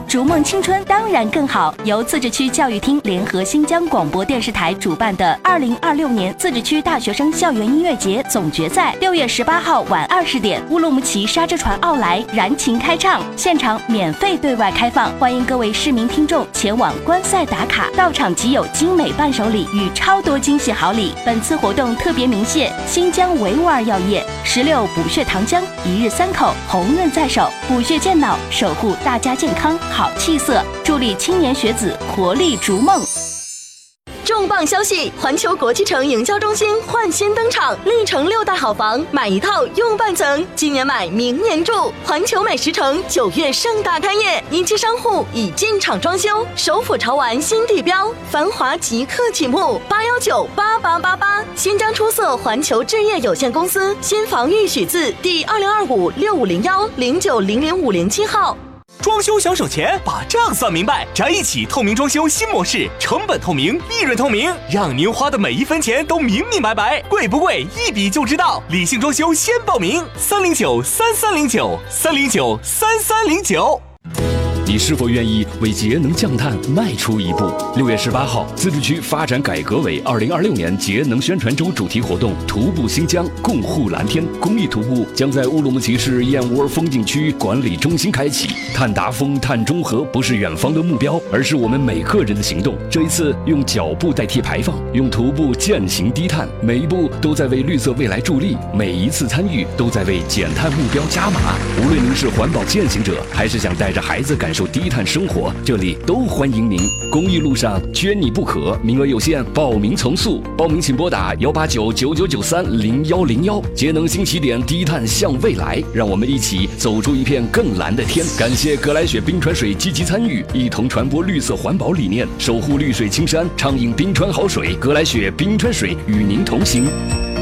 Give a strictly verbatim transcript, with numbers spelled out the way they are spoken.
逐梦青春当然更好。由自治区教育厅联合新疆广播电视台主办的二零二六年自治区大学生校园音乐节总决赛，六月十八号晚二十点，乌鲁木齐沙之船奥莱燃情开唱，现场免费对外开放，欢迎各位市民听众前往观赛打卡，到场即有精美伴手礼与超多惊喜好礼。本次活动特别鸣谢新疆维吾尔药业、石榴补血糖浆、一日三口、红润在手，补血健脑，守护大家健康好气色，助力青年学子活力逐梦。 重磅消息！环球国际城营销中心焕新登场，历城六大好房，买一套用半层，今年买明年住。环球美食城九月盛大开业，一期商户已进场装修，首府潮玩新地标，繁华即刻启幕。八幺九八八八八，新疆出色环球置业有限公司新房预许字第二零二五六五零幺零九零零五零七号。 装修想省钱，把账算明白，宅一起透明装修新模式，成本透明，利润透明，让您花的每一分钱都明明白白，贵不贵一比就知道。理性装修先报名，三零九三三零九三零九三三零九。 你是否愿意为节能降碳迈出一步？六月十八号，自治区发展改革委二零二六年节能宣传周主题活动“徒步新疆，共护蓝天”公益徒步将在乌鲁木齐市燕窝风景区管理中心开启。碳达峰、碳中和不是远方的目标，而是我们每个人的行动。这一次，用脚步代替排放，用徒步践行低碳，每一步都在为绿色未来助力，每一次参与都在为减碳目标加码。无论您是环保践行者，还是想带着孩子感受低碳生活，这里都欢迎您。公益路上缺你不可，名额有限，报名从速。报名请拨打幺八九九九九三零幺零幺。节能新起点，低碳向未来，让我们一起走出一片更蓝的天。感谢格莱雪冰川水积极参与，一同传播绿色环保理念，守护绿水青山，畅饮冰川好水。格莱雪冰川水与您同行。